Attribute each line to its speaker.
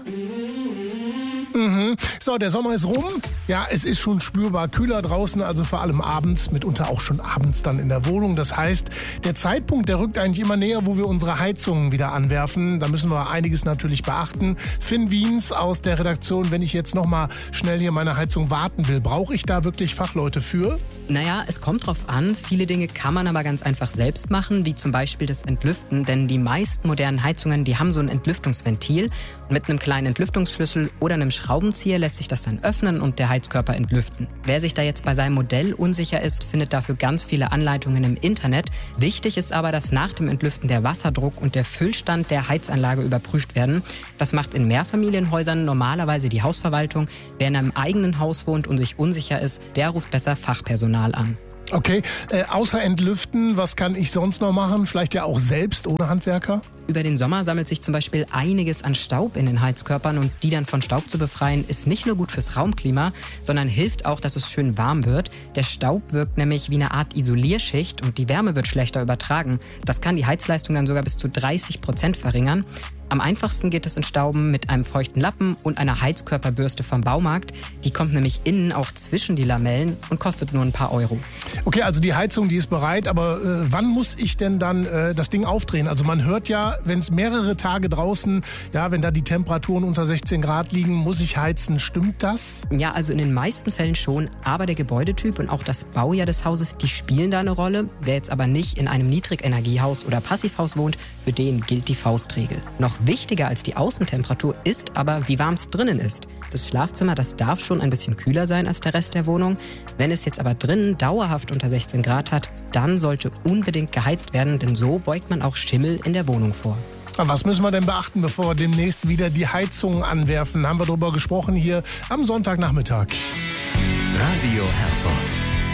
Speaker 1: So, der Sommer ist rum. Ja, es ist schon spürbar kühler draußen, also vor allem abends, mitunter auch schon abends dann in der Wohnung. Das heißt, der Zeitpunkt, der rückt eigentlich immer näher, wo wir unsere Heizungen wieder anwerfen. Da müssen wir einiges natürlich beachten. Finn Wiens aus der Redaktion, wenn ich jetzt nochmal schnell hier meine Heizung warten will, brauche ich da wirklich Fachleute für?
Speaker 2: Naja, es kommt drauf an. Viele Dinge kann man aber ganz einfach selbst machen, wie zum Beispiel das Entlüften. Denn die meisten modernen Heizungen, die haben so ein Entlüftungsventil. Mit einem kleinen Entlüftungsschlüssel oder einem Schraubenzieher lässt sich das dann öffnen und der Heizkörper entlüften. Wer sich da jetzt bei seinem Modell unsicher ist, findet dafür ganz viele Anleitungen im Internet. Wichtig ist aber, dass nach dem Entlüften der Wasserdruck und der Füllstand der Heizanlage überprüft werden. Das macht in Mehrfamilienhäusern normalerweise die Hausverwaltung. Wer in einem eigenen Haus wohnt und sich unsicher ist, der ruft besser Fachpersonal an.
Speaker 1: Okay, außer Entlüften, was kann ich sonst noch machen? Vielleicht ja auch selbst ohne Handwerker?
Speaker 2: Über den Sommer sammelt sich zum Beispiel einiges an Staub in den Heizkörpern und die dann von Staub zu befreien, ist nicht nur gut fürs Raumklima, sondern hilft auch, dass es schön warm wird. Der Staub wirkt nämlich wie eine Art Isolierschicht und die Wärme wird schlechter übertragen. Das kann die Heizleistung dann sogar bis zu 30% verringern. Am einfachsten geht es Entstauben mit einem feuchten Lappen und einer Heizkörperbürste vom Baumarkt. Die kommt nämlich innen auch zwischen die Lamellen und kostet nur ein paar Euro.
Speaker 1: Okay, also die Heizung, die ist bereit, aber wann muss ich denn dann das Ding aufdrehen? Also man hört ja, wenn es mehrere Tage draußen, ja, wenn da die Temperaturen unter 16 Grad liegen, muss ich heizen. Stimmt das?
Speaker 2: Ja, also in den meisten Fällen schon, aber der Gebäudetyp und auch das Baujahr des Hauses, die spielen da eine Rolle. Wer jetzt aber nicht in einem Niedrigenergiehaus oder Passivhaus wohnt, für den gilt die Faustregel. Noch wichtiger als die Außentemperatur ist aber, wie warm es drinnen ist. Das Schlafzimmer, das darf schon ein bisschen kühler sein als der Rest der Wohnung. Wenn es jetzt aber drinnen dauerhaft unter 16 Grad hat, dann sollte unbedingt geheizt werden, denn so beugt man auch Schimmel in der Wohnung vor.
Speaker 1: Was müssen wir denn beachten, bevor wir demnächst wieder die Heizungen anwerfen? Haben wir darüber gesprochen hier am Sonntagnachmittag.
Speaker 3: Radio Herford.